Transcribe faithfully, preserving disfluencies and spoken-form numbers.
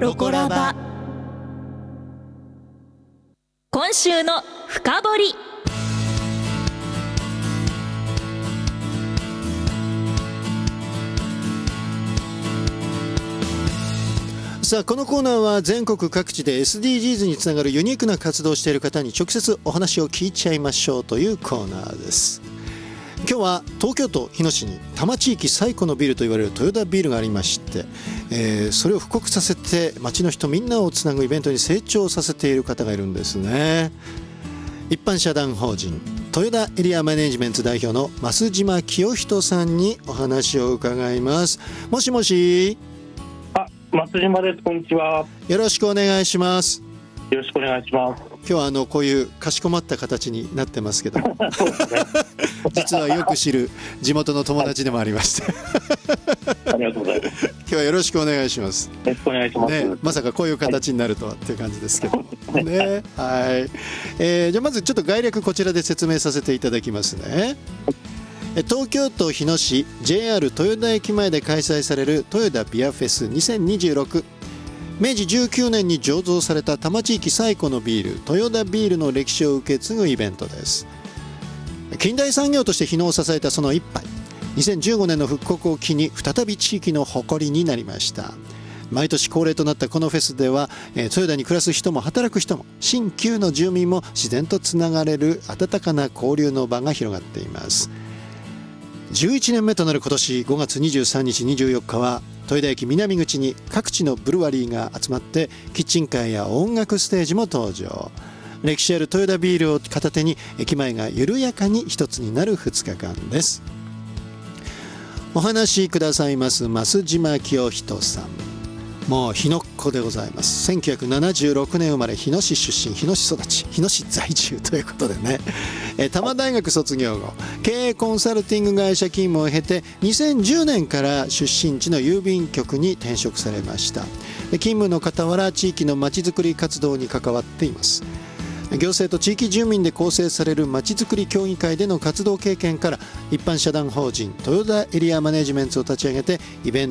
ロコラバ。今週の深掘り。 さあこのコーナーは全国各地で エスディージーズ につながるユニークな活動をしている方に直接お話を聞いちゃいましょうというコーナーです。今日は東京都日野市に多摩地域最古のビルと言われる豊田ビルがありまして、えー、それを復刻させて町の人みんなをつなぐイベントに成長させている方がいるんですね。一般社団法人豊田エリアマネジメント代表の増島清人さんにお話を伺います。もしもし。 松島です。こんにちは。 よろしくお願いします。 よろしくお願いします。 今日はあのこういうかしこまった形になってますけどそうですね、 実はよく知る地元の友達でもありましてありがとうございます。 今日はよろしくお願いします。 よろしくお願いします、 ね、まさかこういう形になるとはっていう感じですけど、はい、ね、はい、えー、じゃあまずちょっと概略こちらで説明させていただきますね。東京都日野市 ジェイアール 豊田駅前で開催される豊田ビアフェスにせんにじゅうろく、明治じゅうきゅうねんに醸造された多摩地域最古のビール豊田ビールの歴史を受け継ぐイベントです。近代産業として日野を支えたその一杯、にせんじゅうごねんの復刻を機に再び地域の誇りになりました。毎年恒例となったこのフェスでは、えー、豊田に暮らす人も働く人も新旧の住民も自然とつながれる温かな交流の場が広がっています。じゅういちねんめとなる今年ごがつにじゅうさんにちにじゅうよっかは豊田駅南口に各地のブルワリーが集まってキッチンカーや音楽ステージも登場。歴史ある豊田ビールを片手に駅前が緩やかに一つになるふつかかんです。お話しくださいます増島清人さん、もう日野っ子でございます。せんきゅうひゃくななじゅうろくねん生まれ、日野市出身、日野市育ち、日野市在住ということでね、え多摩大学卒業後経営コンサルティング会社勤務を経てにせんじゅうねんから出身地の郵便局に転職されました。勤務の傍ら地域のまちづくり活動に関わっています。行政と地域住民で構成されるまちづくり協議会での活動経験から一般社団法人豊田エリアマネジメントを立ち上げてイベント